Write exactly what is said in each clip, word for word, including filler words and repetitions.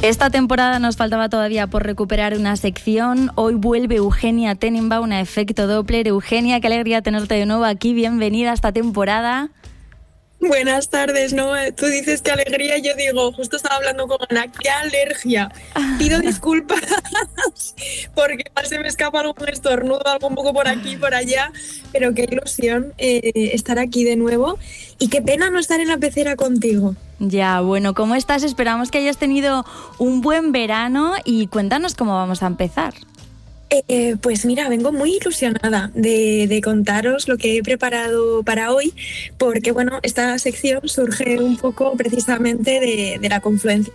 Esta temporada nos faltaba todavía por recuperar una sección. Hoy vuelve Eugenia Tenenbaum a Efecto Doppler. Eugenia, qué alegría tenerte de nuevo aquí. Bienvenida a esta temporada. Buenas tardes, ¿no? Tú dices que alegría, yo digo, justo estaba hablando con Ana, qué alergia. Pido disculpas porque se me escapa algún estornudo, algo un poco por aquí, por allá, pero qué ilusión eh, estar aquí de nuevo y qué pena no estar en la pecera contigo. Ya, bueno, ¿cómo estás? Esperamos que hayas tenido un buen verano y cuéntanos cómo vamos a empezar. Eh, pues mira, vengo muy ilusionada de, de contaros lo que he preparado para hoy, porque bueno, esta sección surge un poco precisamente de, de la confluencia.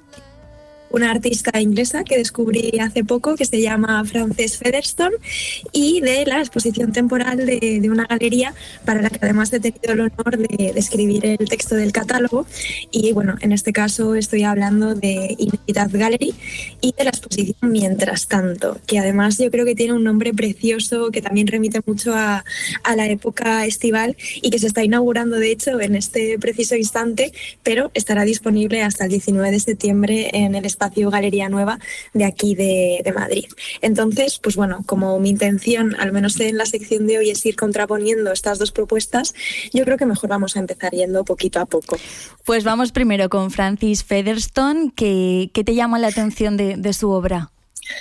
Una artista inglesa que descubrí hace poco que se llama Frances Featherstone y de la exposición temporal de, de una galería para la que además he tenido el honor de, de escribir el texto del catálogo. Y bueno, en este caso estoy hablando de Inédita Gallery y de la exposición Mientras Tanto, que además yo creo que tiene un nombre precioso que también remite mucho a, a la época estival y que se está inaugurando de hecho en este preciso instante, pero estará disponible hasta el diecinueve de septiembre en el espacio Galería Nueva de aquí de, de Madrid. Entonces, pues bueno, como mi intención, al menos en la sección de hoy, es ir contraponiendo estas dos propuestas, yo creo que mejor vamos a empezar yendo poquito a poco. Pues vamos primero con Frances Featherstone. ¿Qué, qué te llama la atención de, de su obra?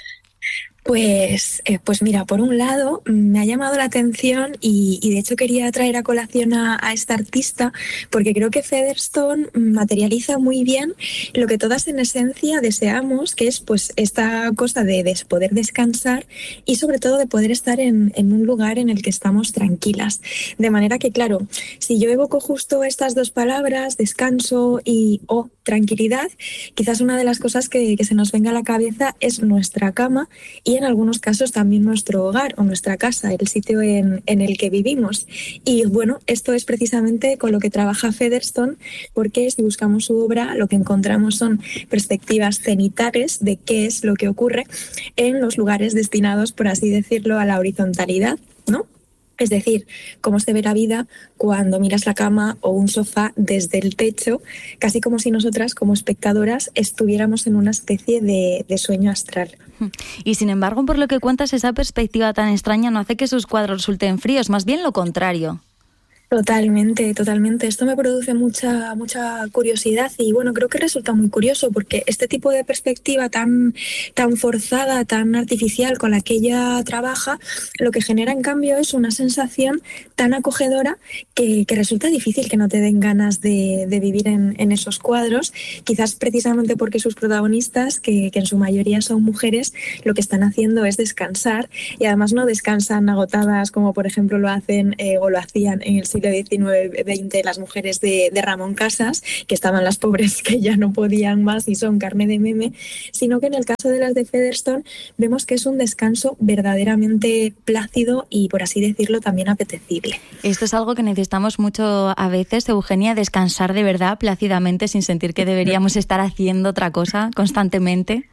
Pues, eh, pues mira, por un lado me ha llamado la atención y, y de hecho quería traer a colación a, a esta artista porque creo que Featherstone materializa muy bien lo que todas en esencia deseamos, que es pues esta cosa de, de poder descansar y sobre todo de poder estar en, en un lugar en el que estamos tranquilas. De manera que, claro, si yo evoco justo estas dos palabras, descanso y o tranquilidad, quizás una de las cosas que, que se nos venga a la cabeza es nuestra cama y en algunos casos también nuestro hogar o nuestra casa, el sitio en, en el que vivimos. Y bueno, esto es precisamente con lo que trabaja Featherstone, porque si buscamos su obra lo que encontramos son perspectivas cenitales de qué es lo que ocurre en los lugares destinados, por así decirlo, a la horizontalidad, ¿no? Es decir, cómo se ve la vida cuando miras la cama o un sofá desde el techo, casi como si nosotras, como espectadoras, estuviéramos en una especie de, de sueño astral. Y sin embargo, por lo que cuentas, esa perspectiva tan extraña no hace que sus cuadros resulten fríos, más bien lo contrario. Totalmente, totalmente. Esto me produce mucha, mucha curiosidad y bueno, creo que resulta muy curioso porque este tipo de perspectiva tan, tan forzada, tan artificial con la que ella trabaja, lo que genera en cambio es una sensación tan acogedora que, que resulta difícil que no te den ganas de, de vivir en, en esos cuadros, quizás precisamente porque sus protagonistas, que, que en su mayoría son mujeres, lo que están haciendo es descansar y además no descansan agotadas como por ejemplo lo hacen eh, o lo hacían en el siglo diecinueve veinte las mujeres de, de Ramón Casas, que estaban las pobres que ya no podían más y son carne de meme, sino que en el caso de las de Featherstone vemos que es un descanso verdaderamente plácido y, por así decirlo, también apetecible. Esto es algo que necesitamos mucho a veces, Eugenia, descansar de verdad plácidamente sin sentir que deberíamos estar haciendo otra cosa constantemente.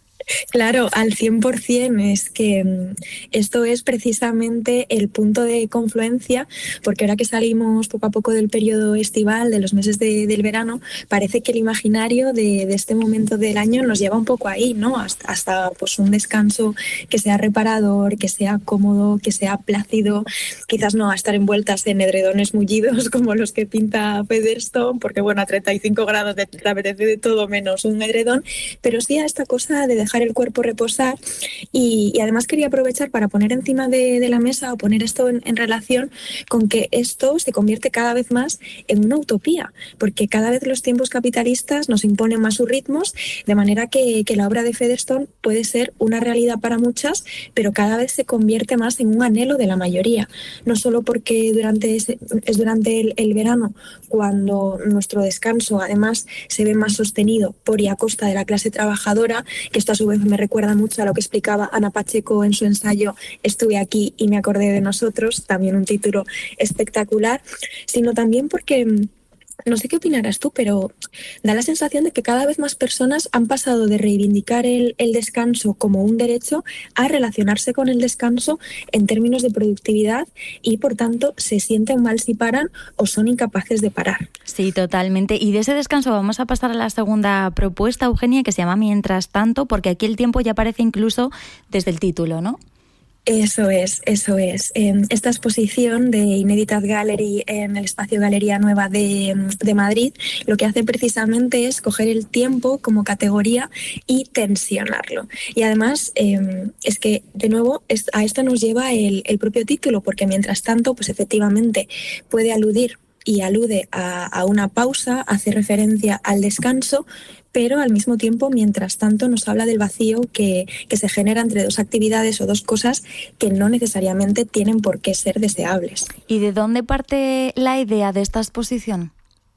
Claro, al cien por ciento. Es que esto es precisamente el punto de confluencia, porque ahora que salimos poco a poco del periodo estival, de los meses de, del verano, parece que el imaginario de, de este momento del año nos lleva un poco ahí, ¿no? Hasta, hasta pues un descanso que sea reparador, que sea cómodo, que sea plácido, quizás no a estar envueltas en edredones mullidos como los que pinta Featherstone, porque bueno, a treinta y cinco grados te apetece de todo menos un edredón, pero sí a esta cosa de dejar el cuerpo reposar y, y además quería aprovechar para poner encima de, de la mesa o poner esto en, en relación con que esto se convierte cada vez más en una utopía, porque cada vez los tiempos capitalistas nos imponen más sus ritmos, de manera que, que la obra de Featherstone puede ser una realidad para muchas, pero cada vez se convierte más en un anhelo de la mayoría, no solo porque durante ese, es durante el, el verano cuando nuestro descanso además se ve más sostenido por y a costa de la clase trabajadora, que esto a su vez me recuerda mucho a lo que explicaba Ana Pacheco en su ensayo Estuve aquí y me acordé de nosotros, también un título espectacular, sino también porque no sé qué opinarás tú, pero da la sensación de que cada vez más personas han pasado de reivindicar el, el descanso como un derecho a relacionarse con el descanso en términos de productividad y, por tanto, se sienten mal si paran o son incapaces de parar. Sí, totalmente. Y de ese descanso vamos a pasar a la segunda propuesta, Eugenia, que se llama Mientras tanto, porque aquí el tiempo ya aparece incluso desde el título, ¿no? Eso es, eso es. Eh, esta exposición de Inéditat Gallery en el espacio Galería Nueva de, de Madrid lo que hace precisamente es coger el tiempo como categoría y tensionarlo. Y además eh, es que, de nuevo, es, a esto nos lleva el, el propio título, porque mientras tanto, pues efectivamente puede aludir y alude a, a una pausa, hace referencia al descanso, pero al mismo tiempo, mientras tanto, nos habla del vacío que, que se genera entre dos actividades o dos cosas que no necesariamente tienen por qué ser deseables. ¿Y de dónde parte la idea de esta exposición?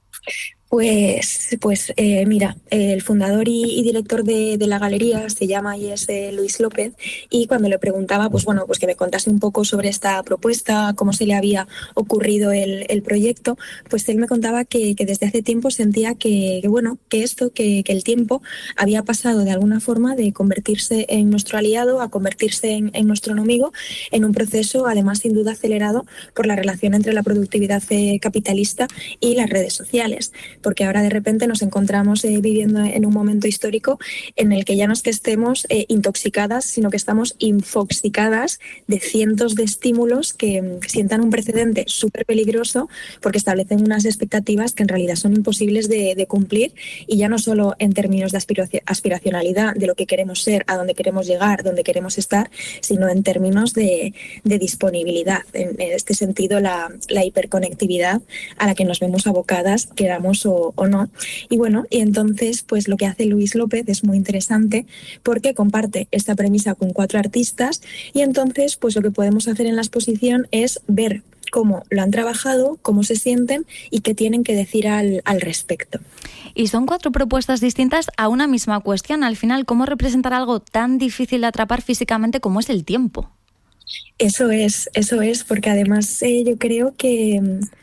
Pues, pues eh, mira, el fundador y, y director de, de la galería se llama y es eh, Luis López, y cuando le preguntaba, pues bueno, pues que me contase un poco sobre esta propuesta, cómo se le había ocurrido el, el proyecto, pues él me contaba que, que desde hace tiempo sentía que, que bueno, que esto, que, que el tiempo había pasado de alguna forma de convertirse en nuestro aliado a convertirse en, en nuestro enemigo, en un proceso además sin duda acelerado por la relación entre la productividad eh, capitalista y las redes sociales. Porque ahora de repente nos encontramos eh, viviendo en un momento histórico en el que ya no es que estemos eh, intoxicadas, sino que estamos infoxicadas de cientos de estímulos que, que sientan un precedente súper peligroso porque establecen unas expectativas que en realidad son imposibles de, de cumplir, y ya no solo en términos de aspiraci- aspiracionalidad, de lo que queremos ser, a dónde queremos llegar, dónde queremos estar, sino en términos de, de disponibilidad. En, en este sentido, la, la hiperconectividad a la que nos vemos abocadas, queramos o o no. Y bueno, y entonces pues lo que hace Luis López es muy interesante porque comparte esta premisa con cuatro artistas, y entonces pues lo que podemos hacer en la exposición es ver cómo lo han trabajado, cómo se sienten y qué tienen que decir al, al respecto. Y son cuatro propuestas distintas a una misma cuestión. Al final, ¿cómo representar algo tan difícil de atrapar físicamente como es el tiempo? Eso es, eso es, porque además eh, yo creo que...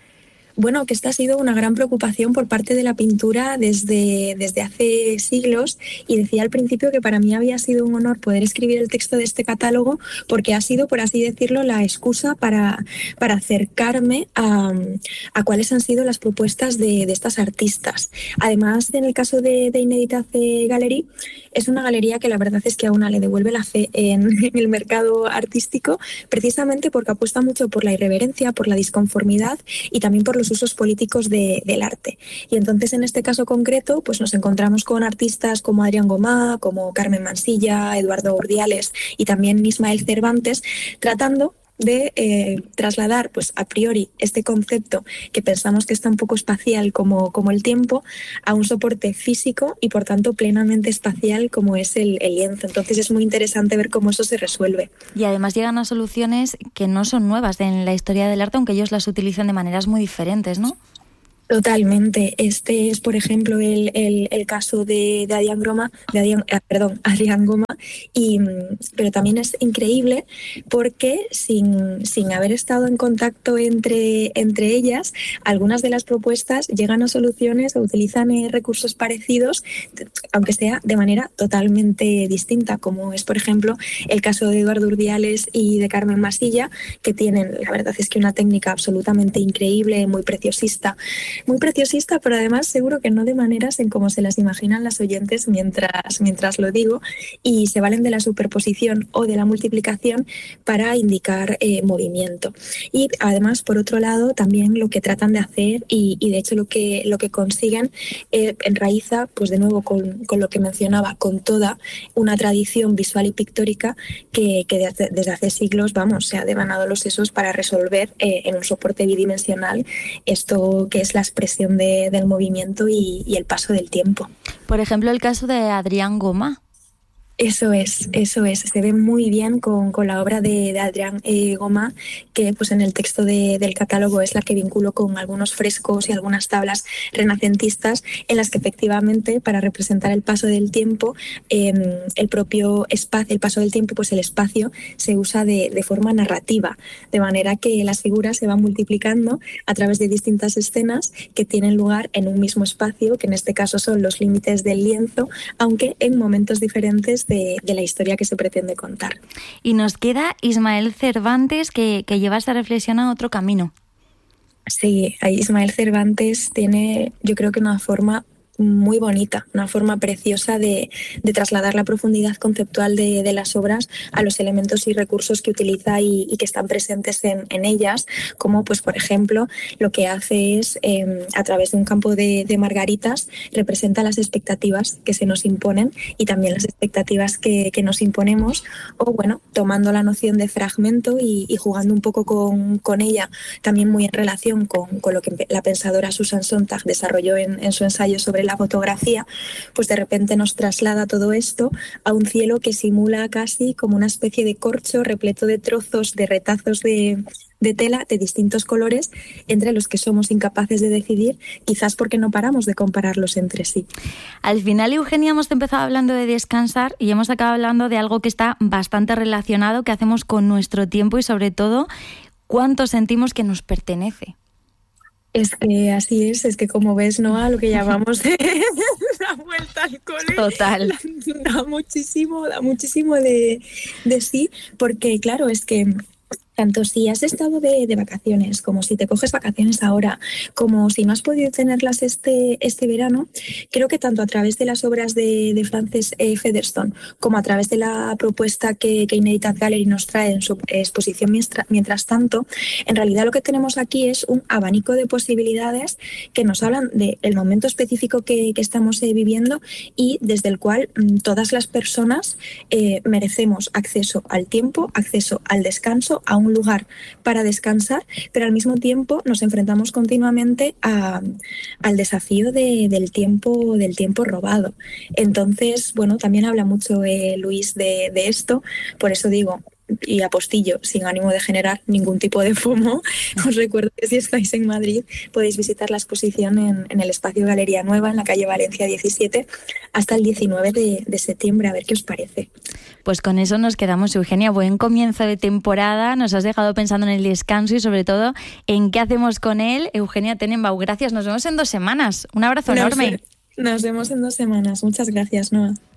Bueno, que esta ha sido una gran preocupación por parte de la pintura desde, desde hace siglos, y decía al principio que para mí había sido un honor poder escribir el texto de este catálogo porque ha sido, por así decirlo, la excusa para, para acercarme a, a cuáles han sido las propuestas de, de estas artistas. Además, en el caso de, de Inéditat Gallery, es una galería que la verdad es que a una le devuelve la fe en, en el mercado artístico, precisamente porque apuesta mucho por la irreverencia, por la disconformidad y también por los usos políticos de, del arte. Y entonces, en este caso concreto, pues nos encontramos con artistas como Adrián Gomá, como Carmen Mansilla, Eduardo Urdiales y también Ismael Cervantes, tratando de eh, trasladar pues a priori este concepto que pensamos que está un poco espacial como, como el tiempo a un soporte físico y por tanto plenamente espacial como es el, el lienzo. Entonces es muy interesante ver cómo eso se resuelve. Y además llegan a soluciones que no son nuevas en la historia del arte, aunque ellos las utilizan de maneras muy diferentes, ¿no? Totalmente. Este es, por ejemplo, el, el, el caso de, de Adrián Goma, de Adrián, eh, perdón, Adrián Goma, y, pero también es increíble porque sin, sin haber estado en contacto entre, entre ellas, algunas de las propuestas llegan a soluciones o utilizan eh, recursos parecidos, aunque sea de manera totalmente distinta, como es, por ejemplo, el caso de Eduardo Urdiales y de Carmen Masilla, que tienen, la verdad es que una técnica absolutamente increíble, muy preciosista, muy preciosista, pero además seguro que no de maneras en como se las imaginan las oyentes mientras, mientras lo digo, y se valen de la superposición o de la multiplicación para indicar eh, movimiento. Y además, por otro lado, también lo que tratan de hacer y, y de hecho lo que, lo que consiguen eh, enraiza, pues de nuevo con, con lo que mencionaba, con toda una tradición visual y pictórica que, que desde, desde hace siglos, vamos, se ha devanado los sesos para resolver eh, en un soporte bidimensional esto que es la expresión de, del movimiento y, y el paso del tiempo. Por ejemplo, el caso de Adrián Gomá. Eso es, eso es. Se ve muy bien con, con la obra de, de Adrián eh, Gomá, que pues en el texto de, del catálogo es la que vinculo con algunos frescos y algunas tablas renacentistas en las que efectivamente para representar el paso del tiempo, eh, el propio espacio, el paso del tiempo, pues el espacio se usa de, de forma narrativa, de manera que las figuras se van multiplicando a través de distintas escenas que tienen lugar en un mismo espacio, que en este caso son los límites del lienzo, aunque en momentos diferentes De, de la historia que se pretende contar. Y nos queda Ismael Cervantes, que, que lleva esta reflexión a otro camino. Sí, Ismael Cervantes tiene, yo creo que una forma muy bonita, una forma preciosa de, de trasladar la profundidad conceptual de, de las obras a los elementos y recursos que utiliza y, y que están presentes en, en ellas, como pues por ejemplo lo que hace es eh, a través de un campo de, de margaritas representa las expectativas que se nos imponen y también las expectativas que, que nos imponemos, o bueno, tomando la noción de fragmento y, y jugando un poco con, con ella, también muy en relación con, con lo que la pensadora Susan Sontag desarrolló en, en su ensayo sobre la fotografía, pues de repente nos traslada todo esto a un cielo que simula casi como una especie de corcho repleto de trozos, de retazos de, de tela de distintos colores, entre los que somos incapaces de decidir, quizás porque no paramos de compararlos entre sí. Al final, Eugenia, hemos empezado hablando de descansar y hemos acabado hablando de algo que está bastante relacionado, que hacemos con nuestro tiempo y sobre todo, cuánto sentimos que nos pertenece. Es que así es, es que como ves, Noa, lo que llamamos de la vuelta al cole. Total. Da muchísimo, da muchísimo de, de sí, porque claro, es que tanto si has estado de, de vacaciones, como si te coges vacaciones ahora, como si no has podido tenerlas este, este verano, creo que tanto a través de las obras de, de Frances eh, Featherstone como a través de la propuesta que, que Ineditat Gallery nos trae en su exposición mientras, mientras tanto, en realidad lo que tenemos aquí es un abanico de posibilidades que nos hablan del momento específico que, que estamos eh, viviendo y desde el cual mm, todas las personas eh, merecemos acceso al tiempo, acceso al descanso, a un lugar para descansar, pero al mismo tiempo nos enfrentamos continuamente a, al desafío de, del tiempo del tiempo robado. Entonces, bueno, también habla mucho eh, Luis de, de esto, por eso digo, y apostillo, sin ánimo de generar ningún tipo de FOMO, os recuerdo que si estáis en Madrid podéis visitar la exposición en, en el espacio Galería Nueva, en la calle Valencia diecisiete, hasta el diecinueve de, de septiembre, a ver qué os parece. Pues con eso nos quedamos, Eugenia. Buen comienzo de temporada, nos has dejado pensando en el descanso y sobre todo en qué hacemos con él. Eugenia Tenenbaum, gracias, nos vemos en dos semanas. Un abrazo nos, enorme. Nos vemos en dos semanas, muchas gracias, Noa.